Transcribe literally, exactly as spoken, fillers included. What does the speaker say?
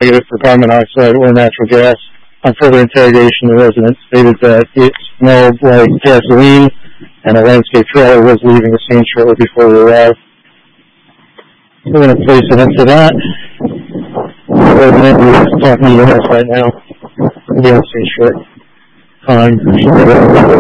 negative for carbon monoxide or natural gas. On further interrogation, the resident stated that it smelled like gasoline, and a landscape trailer was leaving the scene shortly before we arrived. We're going to place it into that. The resident is talking to us right now. We'll be on the scene short time.